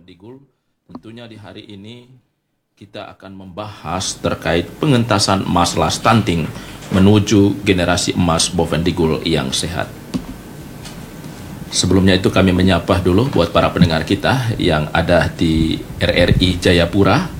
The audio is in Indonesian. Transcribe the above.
Bovendigul. Tentunya di hari ini kita akan membahas terkait pengentasan masalah stunting menuju generasi emas Bovendigul yang sehat. Sebelumnya itu kami menyapa dulu buat para pendengar kita yang ada di RRI Jayapura,